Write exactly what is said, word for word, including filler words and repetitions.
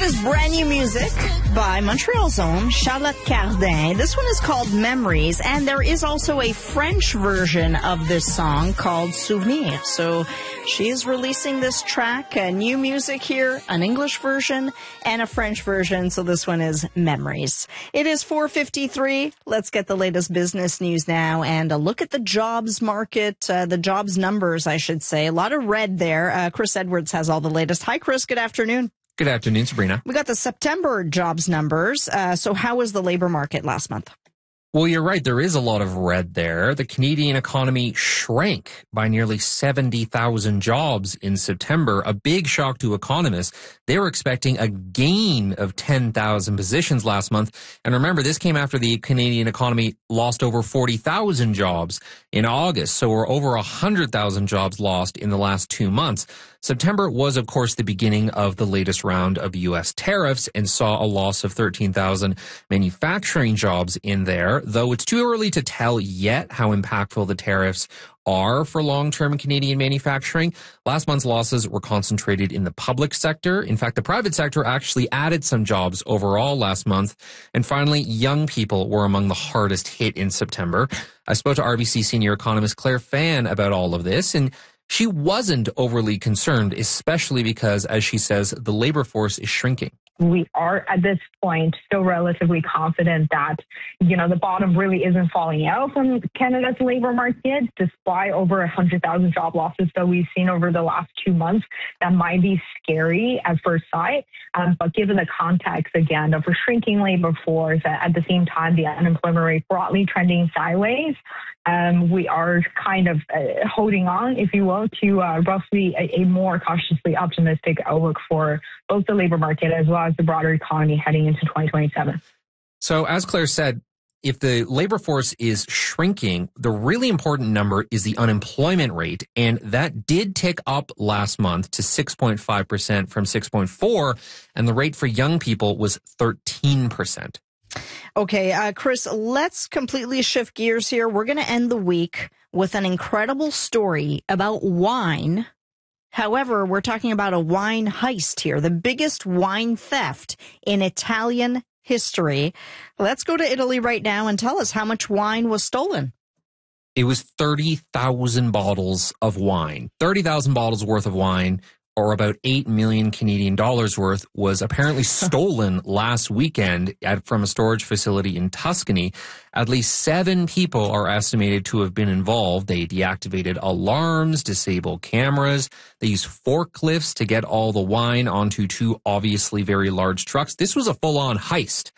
is brand new music by Montreal's own Charlotte Cardin. This one is called Memories, and there is also a French version of this song called Souvenir. So she is releasing this track, uh, new music here, an English version and a French version. So this one is Memories. It is four fifty-three. Let's get the latest business news now and a look at the jobs market, uh, the jobs numbers, I should say. A lot of red there. Uh, Chris Edwards has all the latest. Hi, Chris. Good afternoon. Good afternoon, Sabrina. We got the September jobs numbers. Uh, so how was the labor market last month? Well, you're right. There is a lot of red there. The Canadian economy shrank by nearly seventy thousand jobs in September, a big shock to economists. They were expecting a gain of ten thousand positions last month. And remember, this came after the Canadian economy lost over forty thousand jobs in August. So we're over one hundred thousand jobs lost in the last two months. September was, of course, the beginning of the latest round of U S tariffs and saw a loss of thirteen thousand manufacturing jobs in there, though it's too early to tell yet how impactful the tariffs are for long-term Canadian manufacturing. Last month's losses were concentrated in the public sector. In fact, the private sector actually added some jobs overall last month. And finally, young people were among the hardest hit in September. I spoke to R B C senior economist Claire Fan about all of this, and she wasn't overly concerned, especially because, as she says, the labor force is shrinking. We are at this point still relatively confident that, you know, the bottom really isn't falling out from Canada's labor market, despite over one hundred thousand job losses that we've seen over the last two months. That might be scary at first sight, um, but given the context, again, of a shrinking labor force, at the same time, the unemployment rate broadly trending sideways, um, we are kind of uh, holding on, if you will, to uh, roughly a, a more cautiously optimistic outlook for both the labor market as well as the broader economy heading into twenty twenty-seven. So as Claire said, if the labor force is shrinking, the really important number is the unemployment rate. And that did tick up last month to six point five percent from six point four. And the rate for young people was thirteen percent. Okay, uh, Chris, let's completely shift gears here. We're going to end the week with an incredible story about wine. However, we're talking about a wine heist here, the biggest wine theft in Italian history. Let's go to Italy right now and tell us how much wine was stolen. It was thirty thousand bottles of wine, thirty thousand bottles worth of wine, or about eight million Canadian dollars worth, was apparently stolen last weekend at, from a storage facility in Tuscany. At least seven people are estimated to have been involved. They deactivated alarms, disabled cameras. They used forklifts to get all the wine onto two obviously very large trucks. This was a full-on heist.